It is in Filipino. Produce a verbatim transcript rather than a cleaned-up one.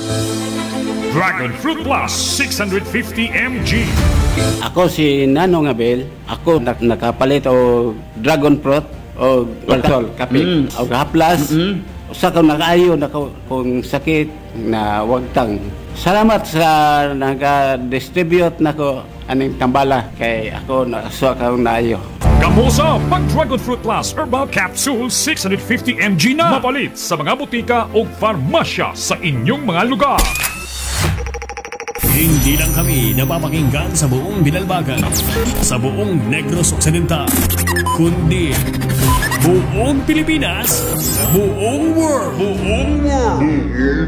Dragon Fruit Plus six hundred fifty milligrams. Ako si Nanong Abel. Ako nak nakapalit o dragon fruit o alcohol, kape. Mm. O haplas. Mm. Sa kung nakaayo na ko, kung sakit na wagtang. Salamat sa nag-distribute na ko aning tambala kay ako nakasuwa ka naayo. Kamusa pag Dragon Fruit Plus Herbal Capsule six hundred fifty milligrams na mapalit sa mga butika o farmasya sa inyong mga lugar. Hindi lang kami napapakinggan sa buong Binalbagan, sa buong Negros Occidental, kundi buong Pilipinas, buong world, buong world.